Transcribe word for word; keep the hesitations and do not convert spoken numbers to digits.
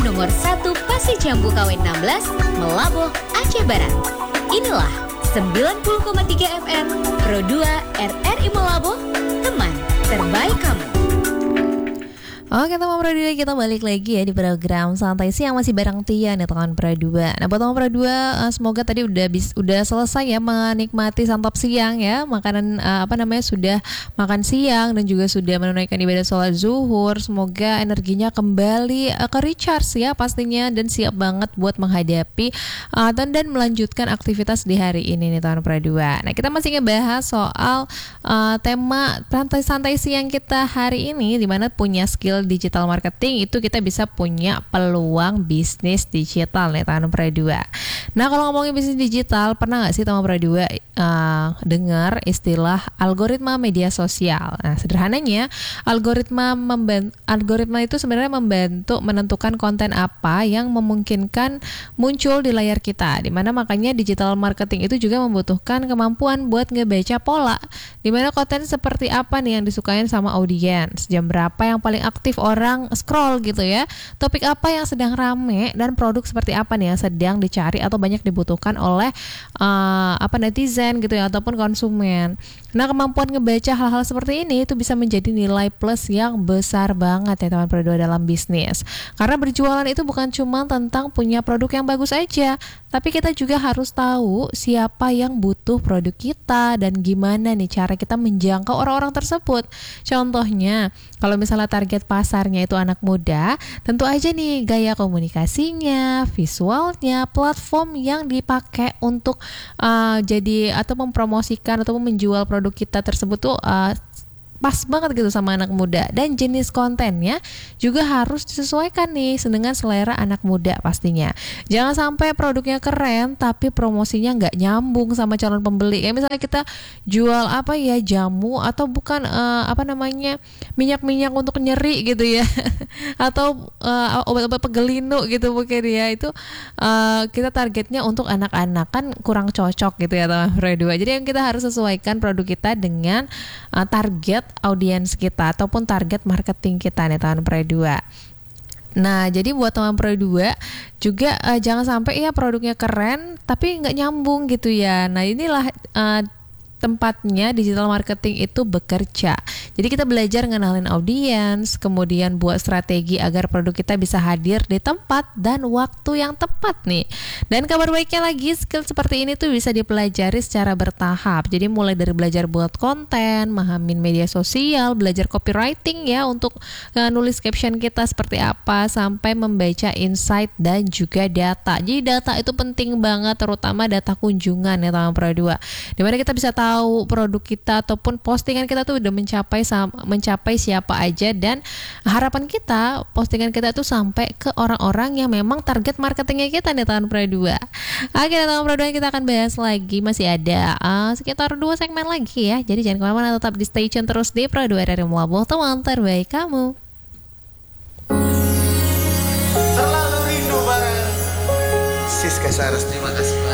nomor satu Pasir Jambu K W enam belas, Melaboh, Aceh Barat. Inilah sembilan puluh koma tiga F M Pro dua R R I Melaboh, teman terbaik kamu. Oke teman Pro dua, kita balik lagi ya di program Santai Siang masih bareng Tia nih teman Pro dua. Nah buat teman Pro dua, uh, semoga tadi udah bis, udah selesai ya menikmati santap siang ya, makanan uh, apa namanya sudah makan siang dan juga sudah menunaikan ibadah sholat zuhur. Semoga energinya kembali uh, ke recharge ya pastinya dan siap banget buat menghadapi uh, dan dan melanjutkan aktivitas di hari ini nih teman Pro dua. Nah kita masih ngebahas soal uh, tema santai-santai siang kita hari ini, dimana punya skill digital marketing itu kita bisa punya peluang bisnis digital nih teman Pro dua. Nah kalau ngomongin bisnis digital, pernah nggak sih teman Pro dua uh, dengar istilah algoritma media sosial? Nah sederhananya algoritma memban- algoritma itu sebenarnya membantu menentukan konten apa yang memungkinkan muncul di layar kita. Dimana makanya digital marketing itu juga membutuhkan kemampuan buat ngebaca pola. Dimana konten seperti apa nih yang disukain sama audiens, jam berapa yang paling aktif orang scroll gitu ya, topik apa yang sedang rame, dan produk seperti apa nih yang sedang dicari atau banyak dibutuhkan oleh uh, apa netizen gitu ya ataupun konsumen. Nah kemampuan ngebaca hal-hal seperti ini itu bisa menjadi nilai plus yang besar banget ya teman Pro dua dalam bisnis. Karena berjualan itu bukan cuma tentang punya produk yang bagus aja, tapi kita juga harus tahu siapa yang butuh produk kita dan gimana nih cara kita menjangkau orang-orang tersebut. Contohnya kalau misalnya target pasarnya itu anak muda, tentu aja nih gaya komunikasinya, visualnya, platform yang dipakai untuk uh, jadi atau mempromosikan atau menjual produk kita tersebut tuh uh, pas banget gitu sama anak muda, dan jenis kontennya juga harus disesuaikan nih dengan selera anak muda pastinya. Jangan sampai produknya keren tapi promosinya nggak nyambung sama calon pembeli. Kayak misalnya kita jual apa ya, jamu atau bukan uh, apa namanya minyak-minyak untuk nyeri gitu ya atau uh, obat-obat pegelinu gitu mungkin ya, itu uh, kita targetnya untuk anak-anak, kan kurang cocok gitu ya teman Pro dua. Jadi yang kita harus sesuaikan produk kita dengan uh, target audiens kita ataupun target marketing kita nih teman Pro dua. Nah jadi buat teman Pro dua juga uh, jangan sampai ya produknya keren tapi nggak nyambung gitu ya. Nah inilah uh, tempatnya digital marketing itu bekerja. Jadi kita belajar ngenalin audiens, kemudian buat strategi agar produk kita bisa hadir di tempat dan waktu yang tepat nih. Dan kabar baiknya lagi, skill seperti ini tuh bisa dipelajari secara bertahap. Jadi mulai dari belajar buat konten, memahami media sosial, belajar copywriting ya untuk uh, nulis caption kita seperti apa, sampai membaca insight dan juga data. Jadi data itu penting banget, terutama data kunjungan ya teman Pro dua. Dimana kita bisa tahu tahu produk kita ataupun postingan kita tuh udah mencapai mencapai siapa aja, dan harapan kita postingan kita tuh sampai ke orang-orang yang memang target marketingnya kita nih teman Pro dua. Oke teman Pro dua, kita akan bahas lagi, masih ada uh, sekitar dua segmen lagi ya. Jadi jangan kemana-mana, tetap di stay tune terus di Pro dua dari Melaboh, teman terbaik kamu. Terlalu rindu bareng Siska Saras, terima kasih.